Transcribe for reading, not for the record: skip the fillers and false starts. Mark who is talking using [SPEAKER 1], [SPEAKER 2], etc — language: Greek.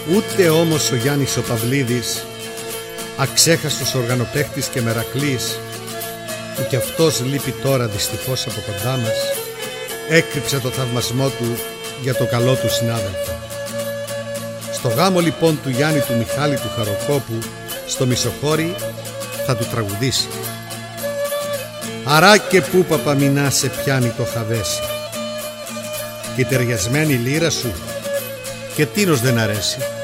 [SPEAKER 1] Ούτε όμως ο Γιάννης ο Παυλίδης, αξέχαστος οργανοπαίχτης και μερακλής, που κι αυτός λείπει τώρα δυστυχώς από κοντά μας, έκρυψε το θαυμασμό του για το καλό του συνάδελφο. Στο γάμο λοιπόν του Γιάννη του Μιχάλη του Χαροκόπου στο Μισοχώρι θα του τραγουδήσει: «Αρά και πού Παπαμινά σε πιάνει το χαβέσι, και η ταιριασμένη λύρα σου και τίνος δεν αρέσει.